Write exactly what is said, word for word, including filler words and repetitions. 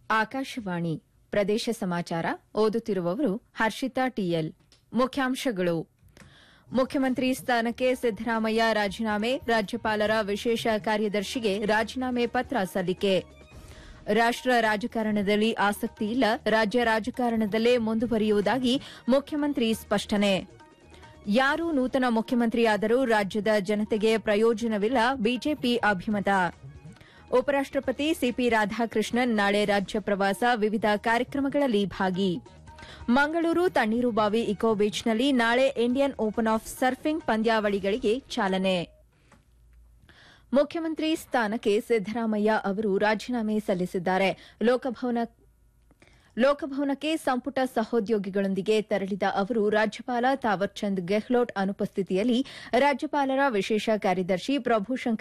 ಆಕಾಶವಾಣಿ ಪ್ರದೇಶ ಸಮಾಚಾರ ಓದುತ್ತಿರುವವರು ಹರ್ಷಿತಾ ಟಿಎಲ್. ಮುಖ್ಯಾಂಶಗಳು: ಮುಖ್ಯಮಂತ್ರಿ ಸ್ಥಾನಕ್ಕೆ ಸಿದ್ದರಾಮಯ್ಯ ರಾಜೀನಾಮೆ, ರಾಜ್ಯಪಾಲರ ವಿಶೇಷ ಕಾರ್ಯದರ್ಶಿಗೆ ರಾಜೀನಾಮೆ ಪತ್ರ ಸಲ್ಲಿಕೆ. ರಾಷ್ಟ ರಾಜಕಾರಣದಲ್ಲಿ ಆಸಕ್ತಿ ಇಲ್ಲ, ರಾಜ್ಯ ರಾಜಕಾರಣದಲ್ಲೇ ಮುಂದುವರಿಯುವುದಾಗಿ ಮುಖ್ಯಮಂತ್ರಿ ಸ್ಪಷ್ಟನೆ. ಯಾರು ನೂತನ ಮುಖ್ಯಮಂತ್ರಿಯಾದರೂ ರಾಜ್ಯದ ಜನತೆಗೆ ಪ್ರಯೋಜನವಿಲ್ಲ, ಬಿಜೆಪಿ ಅಭಿಮತ. ಉಪರಾಷ್ಟಪತಿ ಸಿಪಿ ರಾಧಾಕೃಷ್ಣನ್ ನಾಳೆ ರಾಜ್ಯ ಪ್ರವಾಸ, ವಿವಿಧ ಕಾರ್ಯಕ್ರಮಗಳಲ್ಲಿ ಭಾಗಿ. ಮಂಗಳೂರು ತಣ್ಣೀರುಬಾವಿ ಇಕೋ ಬೀಚ್ನಲ್ಲಿ ನಾಳೆ ಇಂಡಿಯನ್ ಓಪನ್ ಆಫ್ ಸರ್ಫಿಂಗ್ ಪಂದ್ಯಾವಳಿಗಳಿಗೆ ಚಾಲನೆ. ಮುಖ್ಯಮಂತ್ರಿ ಸ್ಥಾನಕ್ಕೆ ಸಿದ್ದರಾಮಯ್ಯ ಅವರು ರಾಜೀನಾಮೆ ಸಲ್ಲಿಸಿದ್ದಾರೆ. ಲೋಕಭವನಕ್ಕೆ ಸಂಪುಟ ಸಹೋದ್ಯೋಗಿಗಳೊಂದಿಗೆ ತೆರಳಿದ ಅವರು ರಾಜ್ಯಪಾಲ ತಾವರ್ಚಂದ್ ಗೆಹ್ಲೋಟ್ ಅನುಪಸ್ಥಿತಿಯಲ್ಲಿ ರಾಜ್ಯಪಾಲರ ವಿಶೇಷ ಕಾರ್ಯದರ್ಶಿ ಪ್ರಭುಶಂಕರ್